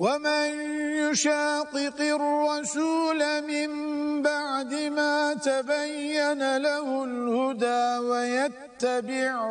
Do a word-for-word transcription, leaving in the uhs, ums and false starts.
ومن يشاقق الرسول من بعد ما تبين له الهدى ويتبع